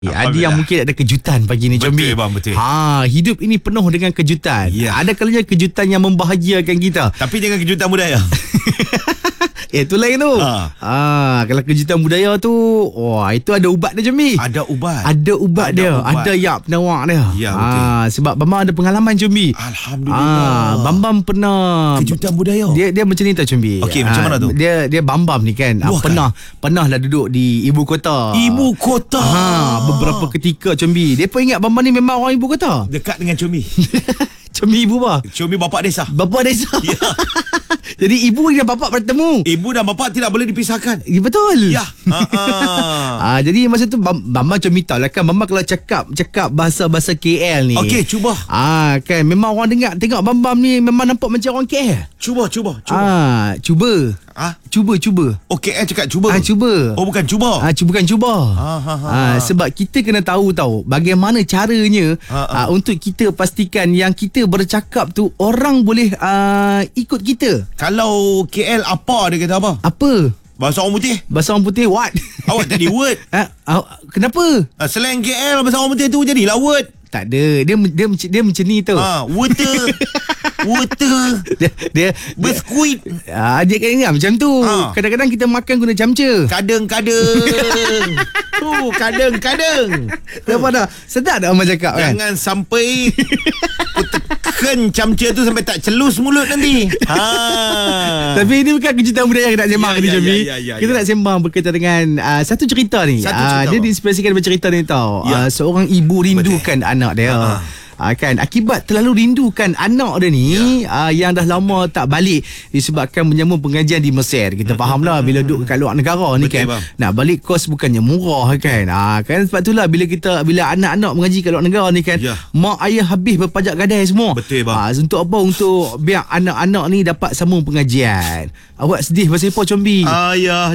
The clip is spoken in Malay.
Ada yang mungkin ada kejutan pagi ni, Combi. Betul bang, betul. Hidup ini penuh dengan kejutan. Ya. Ada kalanya kejutan yang membahagiakan kita. Tapi jangan kejutan budaya. Itu lain tu. Kalau kejutan budaya tu, itu ada ubat dia, Combi. Ada ubat. Ada ubat dia. Ada penawak dia. Ya, betul. Sebab Bambang ada pengalaman, Combi. Alhamdulillah. Bambang pernah Kejutan budaya. Dia macam ni tau, Combi. Okey, macam mana tu? Dia Bambang ni kan. Pernah lah duduk di ibu kota. Ibu kota. Beberapa ketika, Combi. Dia pun ingat Bambang ni memang orang ibu kota. Dekat dengan Combi. Combi ibu apa? Combi bapak desa. Bapak desa. Ya. Jadi ibu dan bapak bertemu. Ibu dan bapak tidak boleh dipisahkan. Ya, betul. Ya. Jadi masa tu Bambang Combi tahu lah kan, Bambang kalau cakap bahasa-bahasa KL ni. Okey, cuba. Kan memang orang tengok Bambang ni memang nampak macam orang KL. Cuba. Cuba. Cuba. Okey, cakap cuba. Cuba. Oh, bukan cuba. Bukan cuba. Sebab kita kena tahu bagaimana caranya untuk kita pastikan yang kita bercakap tu orang boleh ikut kita. Kalau KL apa dia kata apa? Apa? Bahasa orang putih. Bahasa orang putih what? Awak tadi word. Kenapa? Slang KL bahasa orang putih tu jadilah word. Tak ada. Dia macam ni tu. Water. Dia biskuit. Dia kan macam tu. Kadang-kadang kita makan guna camca. Kadang. Kadang. Apa dah? Sedap tak Abang cakap kan? Jangan sampai tekan camca tu sampai tak celus mulut nanti. Tapi ini bukan kejutan budaya yang nak sembang ni, Combi. Kita nak sembang berkaitan dengan satu cerita ni. Dia diinspirasikan daripada cerita ni tau. Seorang ibu rindukan anak dia. Kan akibat terlalu rindukan anak dia ni, yang dah lama tak balik disebabkan menyambung pengajian di Mesir. Kita fahamlah bila duduk kat luar negara ni kan, nak balik kos bukannya murah kan. Kan sebab itulah bila anak-anak mengaji kat luar negara ni kan, mak ayah habis berpajak gadai semua. Betul bang. Untuk apa? Untuk biar anak-anak ni dapat sambung pengajian. Awak sedih pasal apa, Combi? Ayah